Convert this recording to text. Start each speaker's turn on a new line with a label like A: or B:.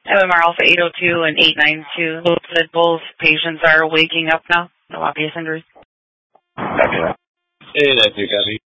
A: MMR Alpha 802 and 892. Looks that both patients are waking up now. No obvious injuries.
B: Gotcha. Hey, that's you, Gabby.